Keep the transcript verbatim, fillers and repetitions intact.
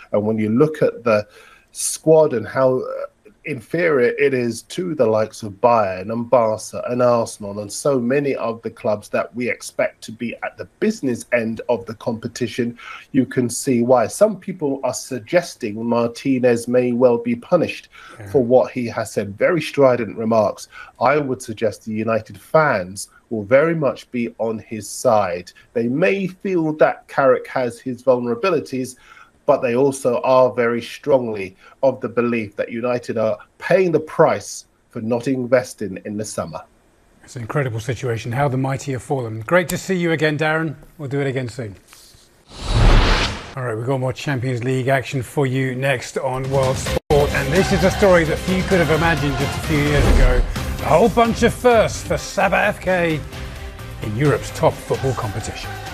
And when you look at the squad and how inferior it is to the likes of Bayern and Barca and Arsenal and so many of the clubs that we expect to be at the business end of the competition, you can see why. Some people are suggesting Martinez may well be punished yeah. for what he has said. Very strident remarks. I would suggest the United fans will very much be on his side. They may feel that Carrick has his vulnerabilities, but they also are very strongly of the belief that United are paying the price for not investing in the summer. It's an incredible situation, how the mighty have fallen. Great to see you again, Darren. We'll do it again soon. All right, we've got more Champions League action for you next on World Sport. And this is a story that few could have imagined just a few years ago. A whole bunch of firsts for Sabah F K in Europe's top football competition.